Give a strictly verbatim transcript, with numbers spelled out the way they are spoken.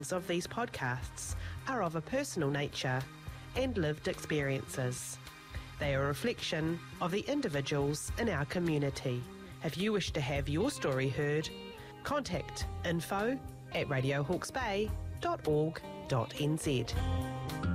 of these podcasts are of a personal nature and lived experiences. They are a reflection of the individuals in our community. If you wish to have your story heard, contact info at radio hawke's bay dot org dot n z.